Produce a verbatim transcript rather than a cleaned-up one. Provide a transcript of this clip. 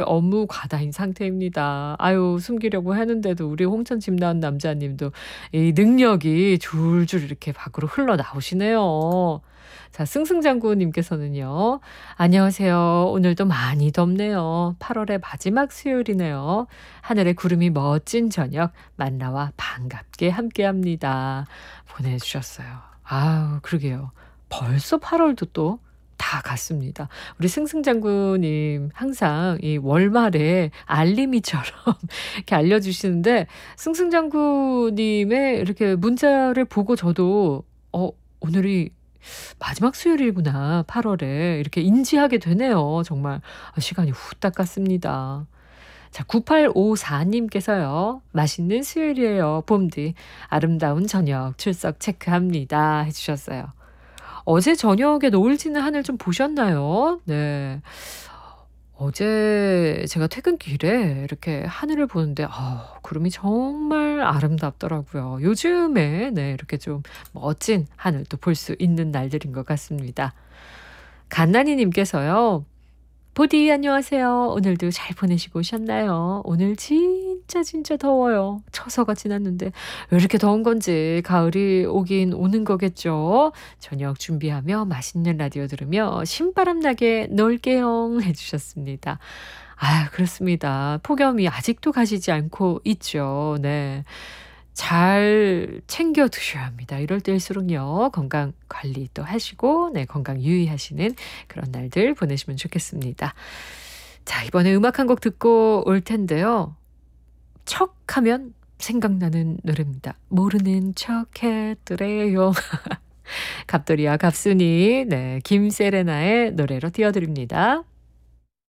사실 업무 과다인 상태입니다. 아유 숨기려고 하는데도 우리 홍천 집 나온 남자님도 이 능력이 줄줄 이렇게 밖으로 흘러나오시네요. 자 승승장구님께서는요. 안녕하세요. 오늘도 많이 덥네요. 팔월의 마지막 수요일이네요. 하늘의 구름이 멋진 저녁 만나와 반갑게 함께합니다. 보내주셨어요. 아우 그러게요. 벌써 팔월도 또 다 갔습니다. 우리 승승장구님 항상 이 월말에 알림이처럼 이렇게 알려주시는데 승승장구님의 이렇게 문자를 보고 저도 어 오늘이 마지막 수요일이구나 팔월에 이렇게 인지하게 되네요. 정말 아, 시간이 후딱 갔습니다. 자 구팔오사님께서요. 맛있는 수요일이에요. 봄디 아름다운 저녁 출석 체크합니다 해주셨어요. 어제 저녁에 노을지는 하늘 좀 보셨나요? 네. 어제 제가 퇴근길에 이렇게 하늘을 보는데 아 구름이 정말 아름답더라고요. 요즘에 네 이렇게 좀 멋진 하늘도 볼 수 있는 날들인 것 같습니다. 간나니 님께서요. 보디 안녕하세요. 오늘도 잘 보내시고 오셨나요? 오늘 진짜 진짜 더워요. 처서가 지났는데 왜 이렇게 더운 건지 가을이 오긴 오는 거겠죠. 저녁 준비하며 맛있는 라디오 들으며 신바람 나게 놀게요 해주셨습니다. 아 그렇습니다. 폭염이 아직도 가시지 않고 있죠. 네. 잘 챙겨 드셔야 합니다. 이럴 때일수록요. 건강 관리 또 하시고 네 건강 유의하시는 그런 날들 보내시면 좋겠습니다. 자 이번에 음악 한 곡 듣고 올 텐데요. 척 하면 생각나는 노래입니다. 모르는 척 해드래요. 갑돌이와 갑순이 네 김세레나의 노래로 띄워드립니다.